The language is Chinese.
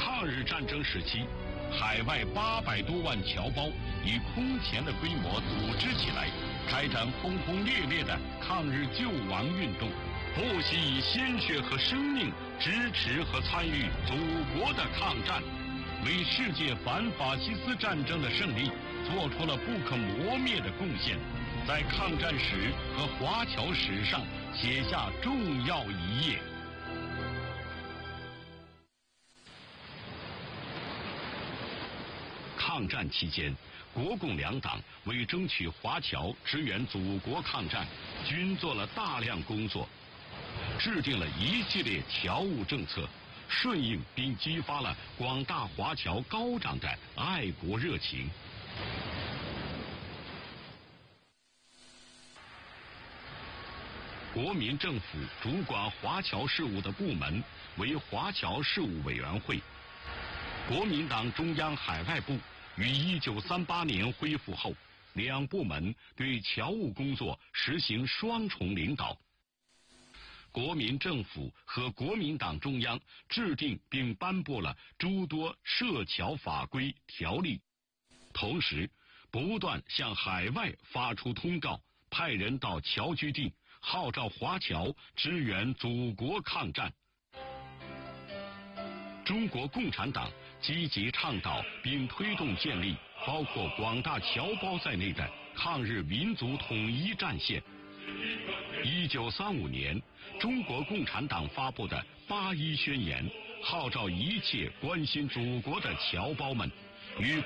抗日战争时期，海外800多万侨胞以空前的规模组织起来，开展轰轰烈烈的抗日救亡运动，不惜以鲜血和生命支持和参与祖国的抗战，为世界反法西斯战争的胜利做出了不可磨灭的贡献，在抗战史和华侨史上写下重要一页。抗战期间，国共两党为争取华侨支援祖国抗战，均做了大量工作，制定了一系列侨务政策，顺应并激发了广大华侨高涨的爱国热情。国民政府主管华侨事务的部门为华侨事务委员会。国民党中央海外部于1938年恢复后，两部门对侨务工作实行双重领导。国民政府和国民党中央制定并颁布了诸多涉侨法规条例，同时不断向海外发出通告，派人到侨居地号召华侨支援祖国抗战。中国共产党积极倡导并推动建立包括广大侨胞在内的抗日民族统一战线。1935年，中国共产党发布的8·1宣言号召一切关心祖国的侨胞们与